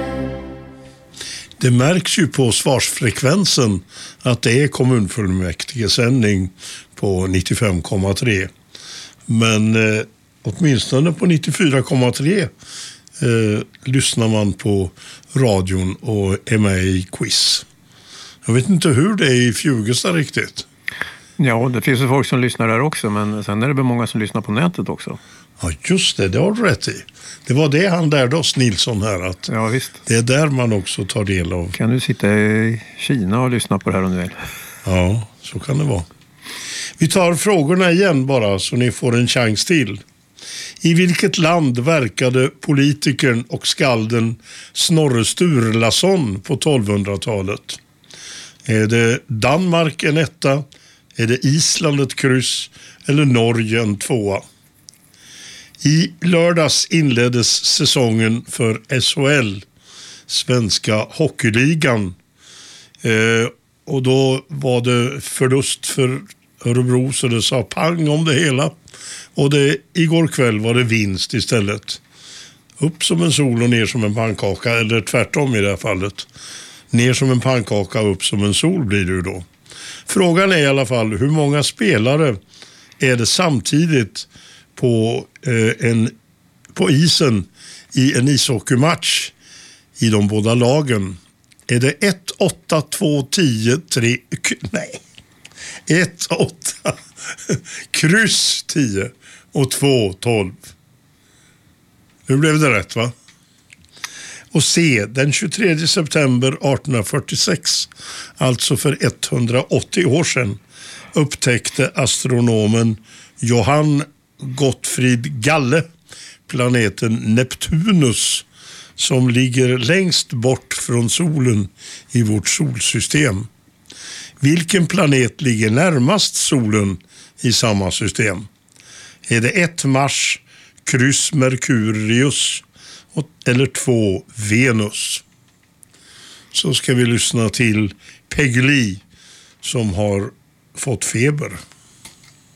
Det märks ju på svarsfrekvensen att det är kommunfullmäktigesändning på 95,3. Men åtminstone på 94,3 lyssnar man på radion och är med i quiz. Jag vet inte hur det är i Fjugesta riktigt. Ja, det finns ju folk som lyssnar där också, men sen är det väl många som lyssnar på nätet också. Ja, just det har du rätt i. Det var det han lärde oss, Nilsson, här. Att ja, visst. Det är där man också tar del av. Kan du sitta i Kina och lyssna på det här om du vill? Ja, så kan det vara. Vi tar frågorna igen bara så ni får en chans till. I vilket land verkade politikern och skalden Snorre Sturlason på 1200-talet? Är det Danmark en etta? Är det Island ett kryss? Eller Norge en tvåa? I lördags inleddes säsongen för SHL, Svenska Hockeyligan. Och då var det förlust för Örebro, så det sa pang om det hela. Och igår kväll var det vinst istället. Upp som en sol och ner som en pannkaka, eller tvärtom i det här fallet. Ner som en pannkaka och upp som en sol blir det ju då. Frågan är i alla fall hur många spelare är det samtidigt på isen i en ishockeymatch i de båda lagen. Är det 1, 8, 2, 10, 3, nej. 1, 8, kryss 10 och 2, 12. Nu blev det rätt, va? Och C, den 23 september 1846, alltså för 180 år sedan, upptäckte astronomen Johann Gottfried Galle planeten Neptunus, som ligger längst bort från solen i vårt solsystem. Vilken planet ligger närmast solen i samma system? Är det 1 Mars, kryss Merkurius eller 2 Venus? Så ska vi lyssna till Peggy Lee som har fått feber.